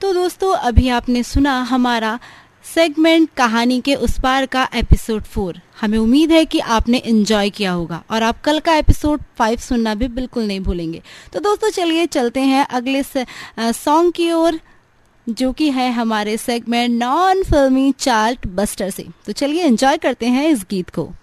तो दोस्तों अभी आपने सुना हमारा सेगमेंट कहानी के उस पार का एपिसोड 4। हमें उम्मीद है कि आपने एंजॉय किया होगा और आप कल का एपिसोड 5 सुनना भी बिल्कुल नहीं भूलेंगे। तो दोस्तों चलिए चलते हैं अगले सॉन्ग की ओर, जो कि है हमारे सेगमेंट नॉन फिल्मी चार्ट बस्टर से। तो चलिए एंजॉय करते हैं इस गीत को।